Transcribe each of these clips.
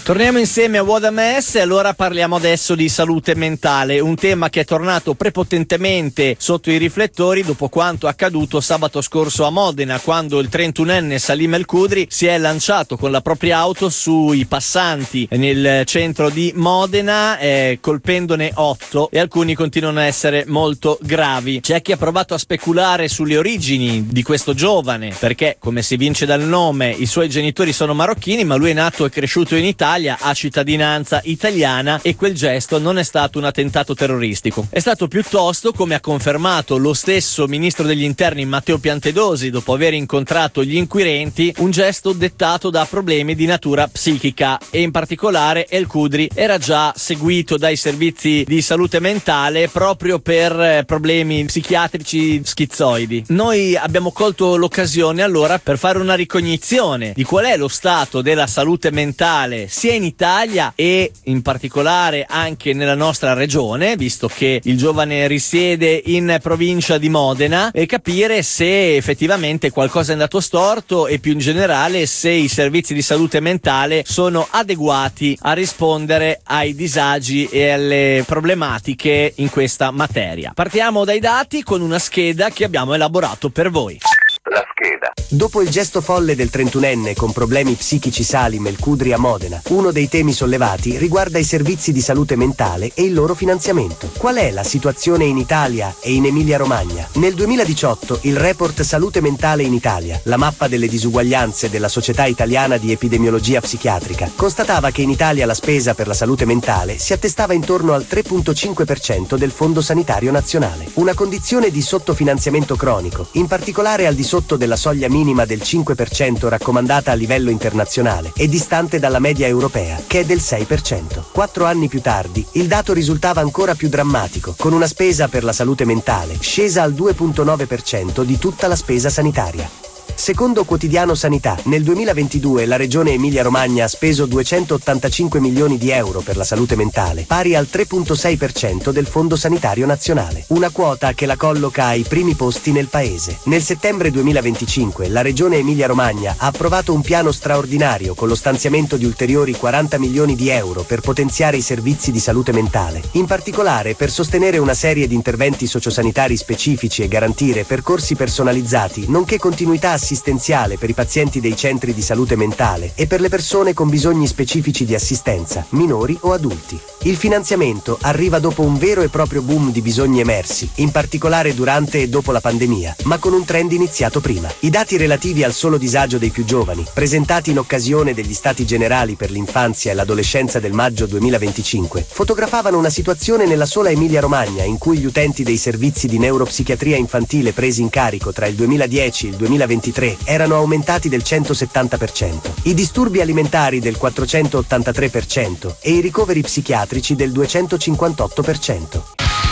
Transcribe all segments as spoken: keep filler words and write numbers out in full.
Torniamo insieme a What a Mess e allora parliamo adesso di salute mentale, un tema che è tornato prepotentemente sotto i riflettori dopo quanto accaduto sabato scorso a Modena, quando il trentunenne Salim El Kudri si è lanciato con la propria auto sui passanti nel centro di Modena, eh, colpendone otto, e alcuni continuano a essere molto gravi. C'è chi ha provato a speculare sulle origini di questo giovane, perché come si vince dal nome i suoi genitori sono marocchini, ma lui è nato e cresciuto in Italia, ha cittadinanza italiana e quel gesto non è stato un attentato terroristico. È stato piuttosto, come ha confermato lo stesso ministro degli interni Matteo Piantedosi dopo aver incontrato gli inquirenti, un gesto dettato da problemi di natura psichica, e in particolare El Kudri era già seguito dai servizi di salute mentale proprio per problemi psichiatrici schizoidi. Noi abbiamo colto l'occasione allora per fare una ricognizione di qual è lo stato della salute mentale sia in Italia e in particolare anche nella nostra regione, visto che il giovane risiede in provincia di Modena, e capire se effettivamente qualcosa è andato storto e più in generale se i servizi di salute mentale sono adeguati a rispondere ai disagi e alle problematiche in questa materia. Partiamo dai dati con una scheda che abbiamo elaborato per voi. La scheda. Dopo il gesto folle del trentunenne con problemi psichici Salim El Kudri a Modena, uno dei temi sollevati riguarda i servizi di salute mentale e il loro finanziamento. Qual è la situazione in Italia e in Emilia-Romagna? Nel duemiladiciotto il report Salute mentale in Italia, la mappa delle disuguaglianze della Società Italiana di Epidemiologia Psichiatrica, constatava che in Italia la spesa per la salute mentale si attestava intorno al tre virgola cinque per cento del Fondo Sanitario Nazionale, una condizione di sottofinanziamento cronico, in particolare al di sotto della soglia minima del cinque per cento raccomandata a livello internazionale e distante dalla media europea, che è del sei per cento. Quattro anni più tardi, il dato risultava ancora più drammatico, con una spesa per la salute mentale scesa al due virgola nove per cento di tutta la spesa sanitaria. Secondo Quotidiano Sanità, nel duemilaventidue la regione Emilia-Romagna ha speso duecentottantacinque milioni di euro per la salute mentale, pari al tre virgola sei per cento del Fondo Sanitario Nazionale, una quota che la colloca ai primi posti nel paese. Nel settembre duemilaventicinque la regione Emilia-Romagna ha approvato un piano straordinario con lo stanziamento di ulteriori quaranta milioni di euro per potenziare i servizi di salute mentale, in particolare per sostenere una serie di interventi sociosanitari specifici e garantire percorsi personalizzati, nonché continuità assistenziale per i pazienti dei centri di salute mentale e per le persone con bisogni specifici di assistenza, minori o adulti. Il finanziamento arriva dopo un vero e proprio boom di bisogni emersi, in particolare durante e dopo la pandemia, ma con un trend iniziato prima. I dati relativi al solo disagio dei più giovani, presentati in occasione degli Stati Generali per l'infanzia e l'adolescenza del maggio duemilaventicinque, fotografavano una situazione nella sola Emilia-Romagna in cui gli utenti dei servizi di neuropsichiatria infantile presi in carico tra il duemiladieci e il duemilaventitré erano aumentati del centosettanta per cento, i disturbi alimentari del quattrocentottantatré per cento e i ricoveri psichiatrici del duecentocinquantotto per cento.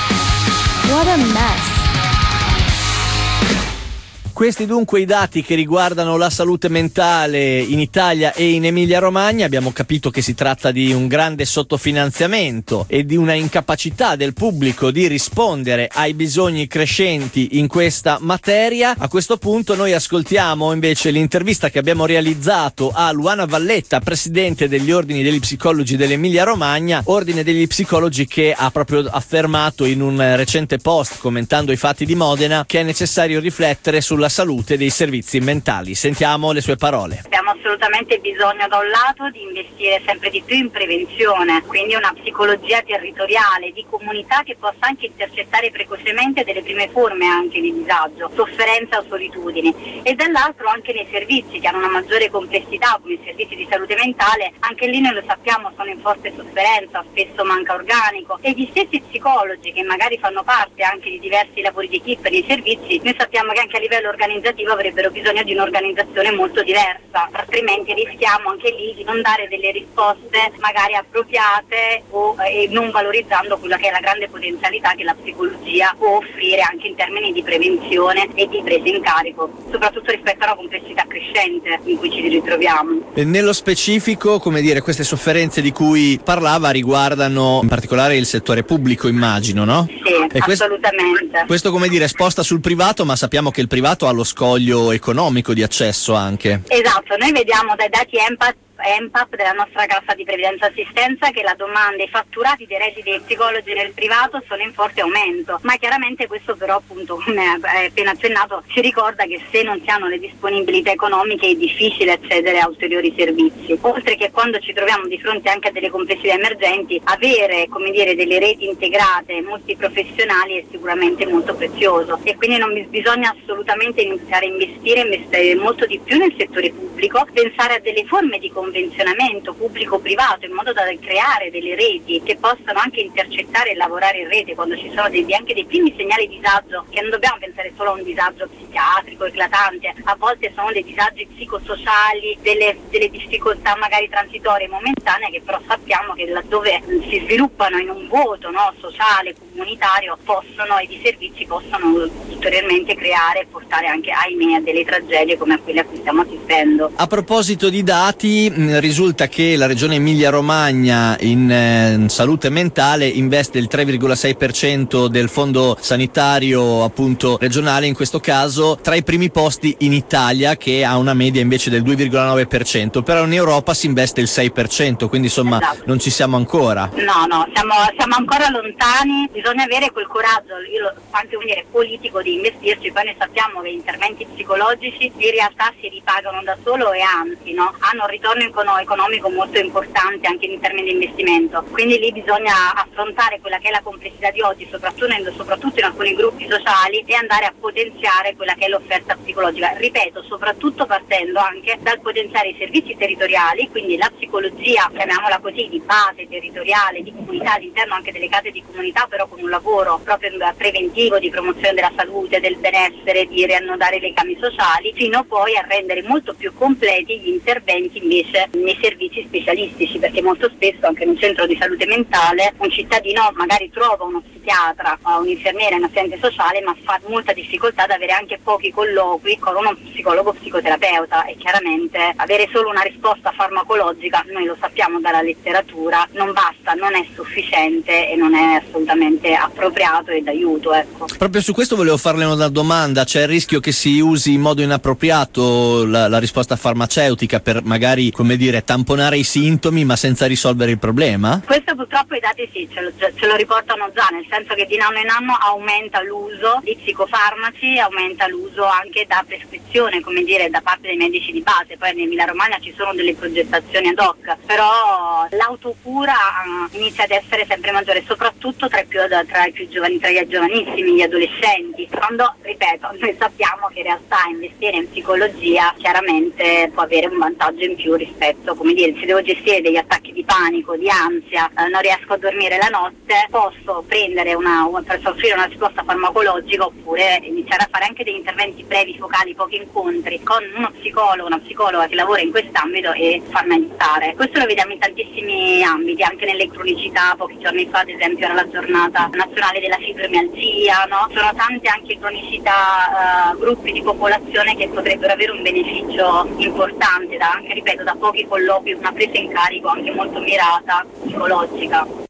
What a mess. Questi dunque i dati che riguardano la salute mentale in Italia e in Emilia-Romagna. Abbiamo capito che si tratta di un grande sottofinanziamento e di una incapacità del pubblico di rispondere ai bisogni crescenti in questa materia. A questo punto noi ascoltiamo invece l'intervista che abbiamo realizzato a Luana Valletta, presidente degli ordini degli psicologi dell'Emilia-Romagna, ordine degli psicologi che ha proprio affermato in un recente post commentando i fatti di Modena che è necessario riflettere sulla salute dei servizi mentali. Sentiamo le sue parole. Abbiamo assolutamente bisogno da un lato di investire sempre di più in prevenzione, quindi una psicologia territoriale di comunità che possa anche intercettare precocemente delle prime forme anche di disagio, sofferenza o solitudine, e dall'altro anche nei servizi che hanno una maggiore complessità come i servizi di salute mentale. Anche lì noi lo sappiamo, sono in forte sofferenza, spesso manca organico, e gli stessi psicologi che magari fanno parte anche di diversi lavori di equipe nei servizi, noi sappiamo che anche a livello organizzativo avrebbero bisogno di un'organizzazione molto diversa, altrimenti rischiamo anche lì di non dare delle risposte magari appropriate o eh, non valorizzando quella che è la grande potenzialità che la psicologia può offrire anche in termini di prevenzione e di presa in carico, soprattutto rispetto alla complessità crescente in cui ci ritroviamo. E nello specifico, come dire, queste sofferenze di cui parlava riguardano in particolare il settore pubblico, immagino, no? Sì, e assolutamente. Questo, questo come dire sposta sul privato, ma sappiamo che il privato ha lo scoglio economico di accesso anche. Esatto, noi vediamo dai dati Empath E M P A P della nostra cassa di previdenza assistenza, che la domanda, i fatturati dei residui e psicologi nel privato sono in forte aumento, ma chiaramente questo però, appunto, come hai appena accennato, ci ricorda che se non si hanno le disponibilità economiche è difficile accedere a ulteriori servizi, oltre che quando ci troviamo di fronte anche a delle complessità emergenti, avere, come dire, delle reti integrate multiprofessionali è sicuramente molto prezioso, e quindi non bis- bisogna assolutamente iniziare a investire, investire molto di più nel settore pubblico, pensare a delle forme di convenzionamento pubblico-privato in modo da creare delle reti che possano anche intercettare e lavorare in rete quando ci sono dei, anche dei primi segnali di disagio, che non dobbiamo pensare solo a un disagio psichiatrico eclatante, a volte sono dei disagi psicosociali, delle, delle difficoltà magari transitorie momentanee, che però sappiamo che laddove si sviluppano in un vuoto, no, sociale, comunitario, possono, e di servizi possono ulteriormente creare e portare anche, ahimè, a delle tragedie come a quelle a cui stiamo assistendo. A proposito di dati, mh, risulta che la regione Emilia-Romagna in eh, salute mentale investe il tre virgola sei per cento del fondo sanitario, appunto, regionale, in questo caso tra i primi posti in Italia, che ha una media invece del due virgola nove per cento, però in Europa si investe il sei per cento, quindi insomma, esatto, non ci siamo ancora. No, no, siamo, siamo ancora lontani, bisogna avere quel coraggio, io lo, anche dire, politico, di investirci. Poi noi sappiamo che gli interventi psicologici in realtà si ripagano da solo, e anzi, no, hanno un ritorno economico molto importante anche in termini di investimento, quindi lì bisogna affrontare quella che è la complessità di oggi, soprattutto in, soprattutto in alcuni gruppi sociali, e andare a potenziare quella che è l'offerta psicologica, ripeto, soprattutto partendo anche dal potenziare i servizi territoriali, quindi la psicologia, chiamiamola così, di base territoriale, di comunità, all'interno anche delle case di comunità, però con un lavoro proprio preventivo di promozione della salute, del benessere, di riannodare i legami sociali, fino poi a rendere molto più completi gli interventi invece nei servizi specialistici, perché molto spesso anche in un centro di salute mentale un cittadino magari trova uno psichiatra, un infermiere, un assistente sociale, ma fa molta difficoltà ad avere anche pochi colloqui con uno psicologo psicoterapeuta, e chiaramente avere solo una risposta farmacologica, noi lo sappiamo dalla letteratura, non basta, non è sufficiente e non è assolutamente appropriato e d'aiuto, ecco. Proprio su questo volevo farle una domanda: c'è il rischio che si usi in modo inappropriato la, la risposta farmaceutica per magari, come dire, tamponare i sintomi ma senza risolvere il problema? Questo purtroppo i dati sì, ce lo, ce lo riportano già, nel senso che di anno in anno aumenta l'uso di psicofarmaci, aumenta l'uso anche da prescrizione, come dire, da parte dei medici di base. Poi in Emilia Romagna ci sono delle progettazioni ad hoc, però l'autocura uh, inizia ad essere sempre maggiore, soprattutto tra i più, tra i più giovani, tra gli giovanissimi, gli adolescenti, quando, ripeto, noi sappiamo che in realtà investire in psicologia chiaramente può avere un vantaggio in più rispetto, come dire, se devo gestire degli attacchi di panico, di ansia, eh, non riesco a dormire la notte, posso prendere una, per offrire una risposta farmacologica, oppure iniziare a fare anche degli interventi brevi, focali, pochi incontri con uno psicologo, una psicologa che lavora in quest'ambito, e farmi aiutare. Questo lo vediamo in tantissimi ambiti, anche nelle cronicità. Pochi giorni fa, ad esempio, era la giornata nazionale della fibromialgia, no? Sono tante anche cronicità, uh, gruppi di popolazione che potrebbero avere un beneficio importante, da, anche, ripeto, da pochi colloqui, una presa in carico anche molto mirata psicologica.